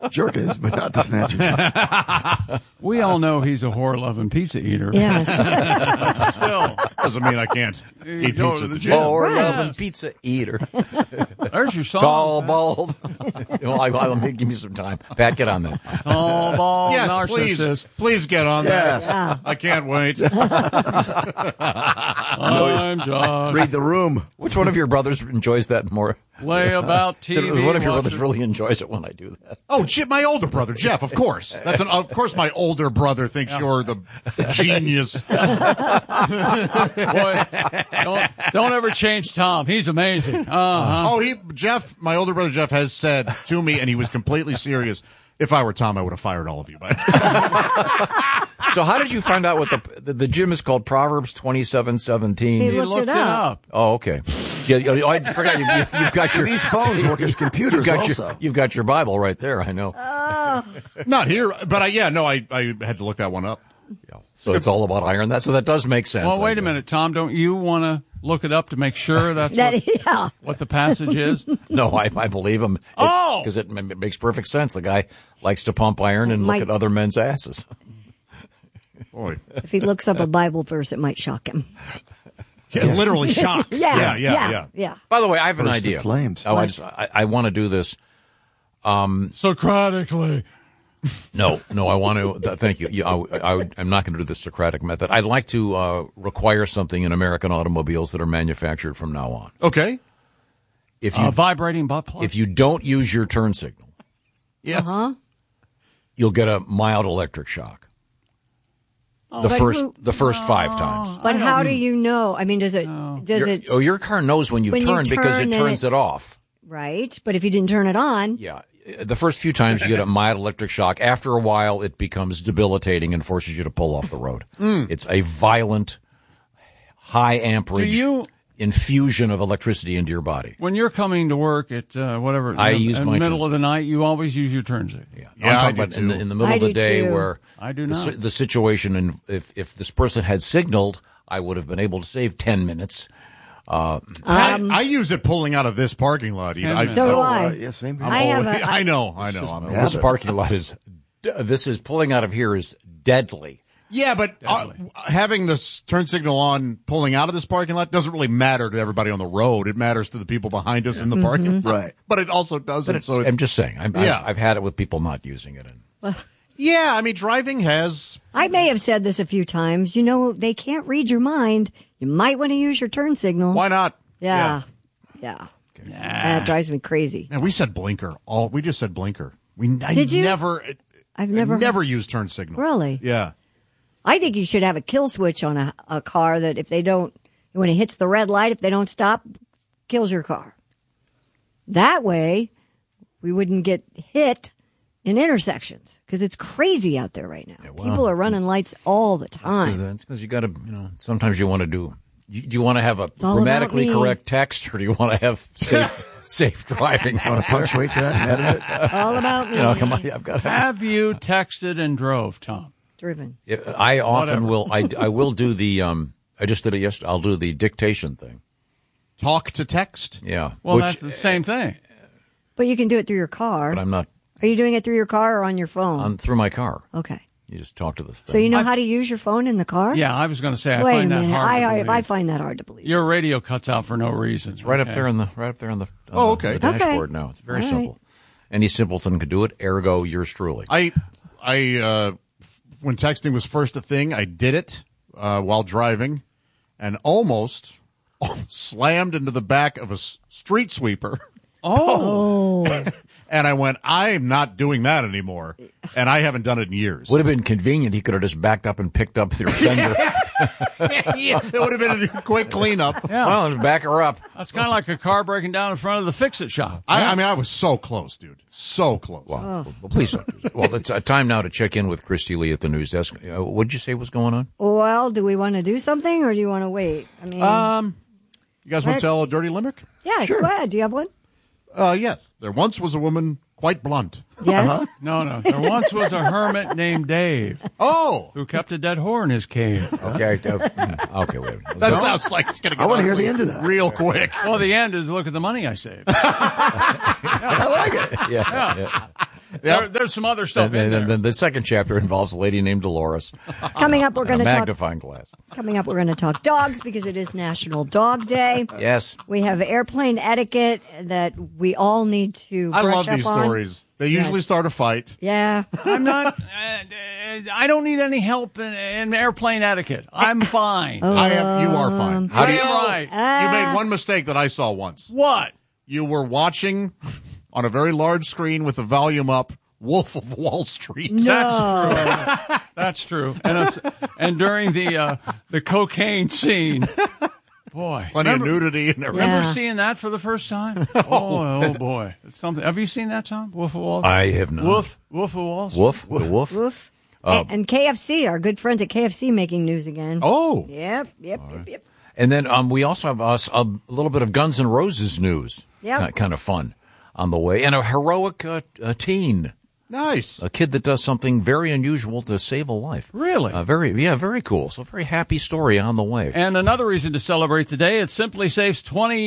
Jerk is, but not the snatching. We all know he's a whore-loving pizza eater. Yes. Still, Doesn't mean I can't eat go pizza to at the the gym. gym. Or Yes. loving pizza eater. there's your song. Tall, Pat. bald. I'll give me some time. Pat, get on that. Tall, bald, Yes, narcissist. please get on that. Yeah. I can't wait. I'm Josh. Read the room. Which one of your brothers enjoys that more? Lay about TV. One of your watch brothers it. really enjoys it when I do that. Oh, my older brother, Jeff, of course. Of course my older brother thinks you're the genius. Boy, don't ever change Tom. He's amazing. Oh, my older brother Jeff has said to me, and he was completely serious, if I were Tom, I would have fired all of you. So how did you find out what the gym is called? Proverbs 27:17. He He looked looked it up. Oh, okay. Yeah, I forgot you've got your These phones work as computers also. You've got your Bible right there. I know. Not here, but I had to look that one up. Yeah. So it's all about iron. So that does make sense. Well, wait I a guess. minute, Tom. Don't you want to look it up to make sure that's Yeah. what the passage is? No, I believe him. Oh! Because it makes perfect sense. The guy likes to pump iron and look at other men's asses. Boy. If he looks up a Bible verse, it might shock him. Yeah, literally shocked. Yeah. By the way, I have an Burst of idea. flames. Oh, I want to do this. Socratically. No, I want to. Thank you. I'm not going to do the Socratic method. I'd like to require something in American automobiles that are manufactured from now on. Okay. If you Vibrating butt plug. if you don't use your turn signal, Yes. you'll get a mild electric shock. The first 5 times. But how do you know? I mean, does it? Your car knows when you turn because it turn and turns it it's- off. Right, but if you didn't turn it on, Yeah. The first few times you get a mild electric shock. After a while, it becomes debilitating and forces you to pull off the road. It's a violent, high amperage infusion of electricity into your body. When you're coming to work at whatever, I in use the my middle turn of the night, you always use your turn signal. Yeah, Yeah, I'm I talking do about too. in the middle I of the do day too. where I do not. the situation, and if this person had signaled, I would have been able to save 10 minutes. I use it pulling out of this parking lot. So do I. Yeah, same here. I have I know. This parking lot is pulling out of here is deadly. Yeah, but having this turn signal on pulling out of this parking lot doesn't really matter to everybody on the road. It matters to the people behind us in the parking lot. Right. But it also doesn't. So I'm just saying. I've had it with people not using it. yeah, I mean, driving has... I may have said this a few times. You know, they can't read your mind. You might want to use your turn signal. Why not? Yeah. That drives me crazy. Yeah, we said blinker. We just said blinker. Did you? I've never used turn signal. Really? Yeah. I think you should have a kill switch on a car that if they don't, when it hits the red light, if they don't stop, kills your car. That way, we wouldn't get hit in intersections because it's crazy out there right now. Yeah, well, people are running lights all the time. That's because you got to, sometimes you want to do you want to have a all grammatically about me. correct text, or do you want to have safe driving? You want to punctuate that and edit it? All about me. Come on, I've got to Have you texted and drove, Tom? Driven. I often will. I will do the. I just did it yesterday. I'll do the dictation thing. Talk to text? Yeah. Well, that's the same thing. But you can do it through your car. But I'm not Are you doing it through your car or on your phone? through my car. Okay. You just talk to the thing. So you know how to use your phone in the car? Yeah, I was going to say I Wait a find that minute. hard to believe. I find that hard to believe. Your radio cuts out for no reason. It's right up there on the okay. the dashboard now. It's very All simple. Any simpleton could do it. Ergo, yours truly. I when texting was first a thing, I did it while driving and almost slammed into the back of a street sweeper. Oh. And I went, I'm not doing that anymore. And I haven't done it in years. Would have been convenient. He could have just backed up and picked up their fender. Yeah, it would have been a quick cleanup. Yeah. Well, back her up. That's kind of like a car breaking down in front of the fix-it shop. I mean, I was so close, dude. So close. Well, please don't. Well, it's time now to check in with Christy Lee at the news desk. What did you say was going on? Well, do we want to do something or do you want to wait? I mean, You guys want to tell a dirty limerick? yeah, sure. go ahead. Do you have one? Yes. There once was a woman quite blunt. Yes. No. There once was a hermit named Dave Oh, who kept a dead whore in his cave. Okay. Okay, wait a minute. that sounds like it's going to get I wanna hear ugly the end of that. real quick. Well, the end is look at the money I saved. I like it. Yeah. There's some other stuff in there. Then the second chapter involves a lady named Dolores. Coming up, we're going to talk magnifying glass. Coming up, we're going to talk dogs because it is National Dog Day. Yes. We have airplane etiquette that we all need to brush I love up these on. stories. They usually start a fight. Yeah. I'm not. I don't need any help in airplane etiquette. I'm fine. You are fine. How do you? Right. You made one mistake that I saw once. What? You were watching on a very large screen with the volume up Wolf of Wall Street. No. That's true. And during the cocaine scene, boy, Plenty of nudity and everything. Remember seeing that for the first time? Oh boy, it's something. Have you seen that, Tom? Wolf of Wall Street? I have not. Wolf of Wall Street. Wolf. The wolf. Woof. And KFC, our good friends at KFC making news again. Oh. Yep. And then we also have a little bit of Guns N' Roses news. Yep. Kind of fun on the way. And a heroic teen. Nice. A kid that does something very unusual to save a life. Really? Very cool. So very happy story on the way. And another reason to celebrate today, it's Simply Safe's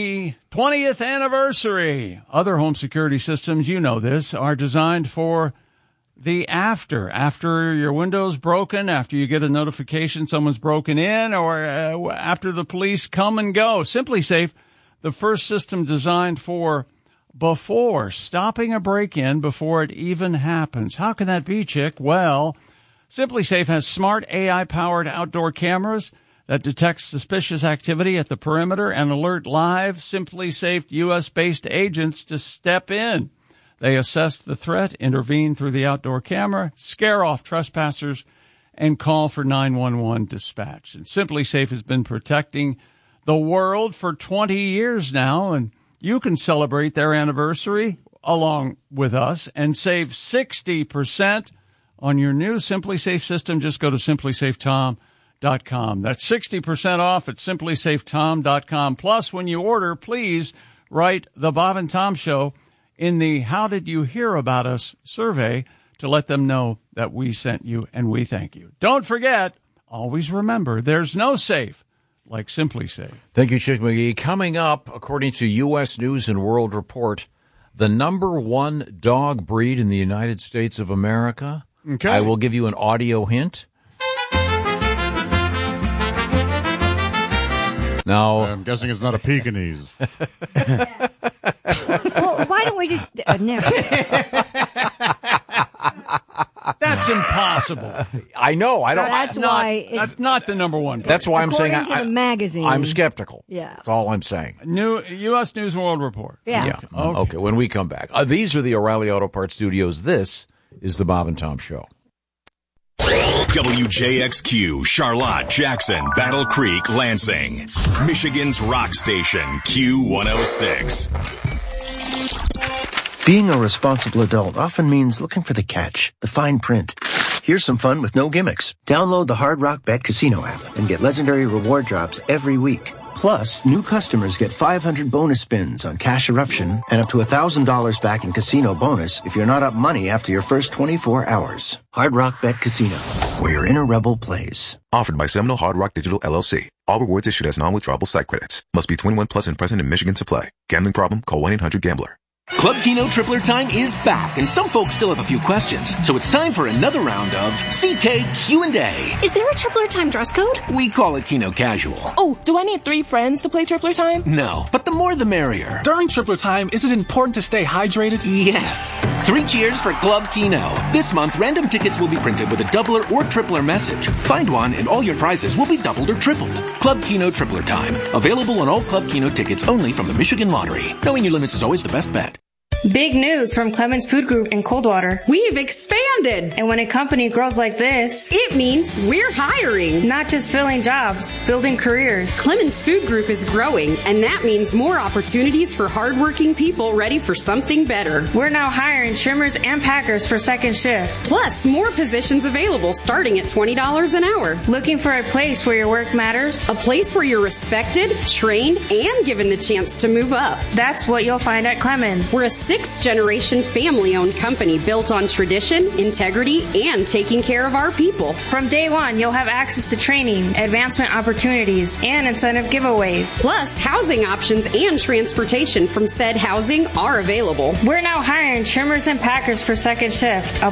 20th anniversary. Other home security systems, you know this, are designed for the after your window's broken, after you get a notification someone's broken in, or after the police come and go. Simply Safe, the first system designed for before, stopping a break-in before it even happens. How can that be, Chick? Well, Simply Safe has smart AI-powered outdoor cameras that detect suspicious activity at the perimeter and alert live Simply Safe U.S.-based agents to step in. They assess the threat, intervene through the outdoor camera, scare off trespassers, and call for 911 dispatch. And Simply Safe has been protecting the world for 20 years now, and you can celebrate their anniversary along with us and save 60% on your new Simply Safe system. Just go to simplysafetom.com. That's 60% off at simplysafetom.com. Plus, when you order, please write The Bob and Tom Show in the How Did You Hear About Us survey to let them know that we sent you and we thank you. Don't forget, always remember, there's no safe like Simply Safe. Thank you, Chick McGee. Coming up, according to U.S. News and World Report, the number one dog breed in the United States of America. Okay. I will give you an audio hint. Now, I'm guessing it's not a Pekingese. Well, why don't we just... never. That's impossible. I know. I don't. That's why it's... That's not the number one. That's why I'm saying. According to the magazine. I'm skeptical. Yeah. That's all I'm saying. New U.S. News and World Report. Yeah. Okay. When we come back, these are the O'Reilly Auto Parts Studios. This is the Bob and Tom Show. WJXQ, Charlotte, Jackson, Battle Creek, Lansing. Michigan's rock station, Q106. Being a responsible adult often means looking for the catch, the fine print. Here's some fun with no gimmicks. Download the Hard Rock Bet Casino app and get legendary reward drops every week. Plus, new customers get 500 bonus spins on Cash Eruption and up to $1,000 back in casino bonus if you're not up money after your first 24 hours. Hard Rock Bet Casino, where your inner rebel plays. Offered by Seminole Hard Rock Digital LLC. All rewards issued as non-withdrawable site credits. Must be 21 plus and present in Michigan to play. Gambling problem? Call 1-800-GAMBLER. Club Keno Tripler Time is back, and some folks still have a few questions. So it's time for another round of CK Q&A. Is there a Tripler Time dress code? We call it Keno Casual. Oh, do I need 3 friends to play Tripler Time? No, but the more the merrier. During Tripler Time, is it important to stay hydrated? Yes. 3 cheers for Club Keno. This month, random tickets will be printed with a doubler or tripler message. Find one, and all your prizes will be doubled or tripled. Club Keno Tripler Time. Available on all Club Keno tickets only from the Michigan Lottery. Knowing your limits is always the best bet. Big news from Clemens Food Group in Coldwater. We've expanded. And when a company grows like this, it means we're hiring. Not just filling jobs, building careers. Clemens Food Group is growing, and that means more opportunities for hardworking people ready for something better. We're now hiring trimmers and packers for second shift. Plus, more positions available starting at $20 an hour. Looking for a place where your work matters? A place where you're respected, trained, and given the chance to move up. That's what you'll find at Clemens. We're a sixth-generation family-owned company built on tradition, integrity, and taking care of our people. From day one, you'll have access to training, advancement opportunities, and incentive giveaways. Plus, housing options and transportation from said housing are available. We're now hiring trimmers and packers for second shift.